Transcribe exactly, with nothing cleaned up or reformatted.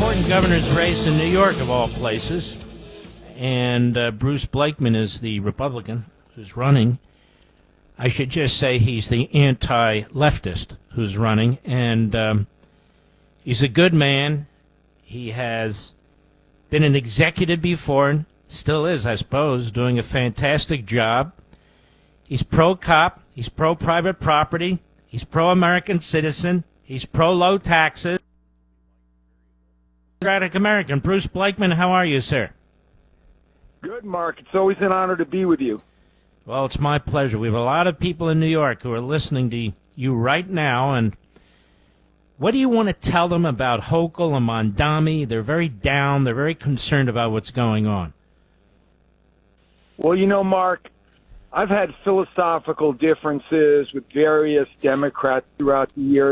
important governor's race in New York, of all places. And uh, Bruce Blakeman is the Republican who's running. I should just say he's the anti-leftist who's running. And um, he's a good man. He has been an executive before, and still is, I suppose, doing a fantastic job. He's pro-cop. He's pro-private property. He's pro-American citizen. He's pro-low taxes. Democratic American. Bruce Blakeman, how are you, sir? Good, Mark. It's always an honor to be with you. Well, it's my pleasure. We have a lot of people in New York who are listening to you right now, and what do you want to tell them about Hochul and Mamdani? They're very down. They're very concerned about what's going on. Well, you know, Mark, I've had philosophical differences with various Democrats throughout the years.